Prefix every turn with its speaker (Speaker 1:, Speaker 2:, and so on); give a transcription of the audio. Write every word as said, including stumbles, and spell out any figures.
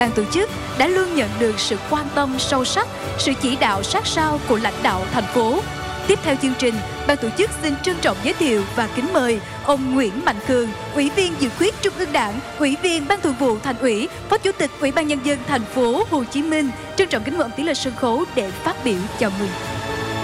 Speaker 1: Ban tổ chức đã luôn nhận được sự quan tâm sâu sắc, sự chỉ đạo sát sao của lãnh đạo thành phố. Tiếp theo chương trình, ban tổ chức xin trân trọng giới thiệu và kính mời ông Nguyễn Mạnh Cường, Ủy viên Dự khuyết Trung ương Đảng, Ủy viên Ban Thường vụ Thành ủy, Phó Chủ tịch Ủy ban Nhân dân thành phố Hồ Chí Minh, trân trọng kính mời ông tiến lên sân khấu để phát biểu chào mừng.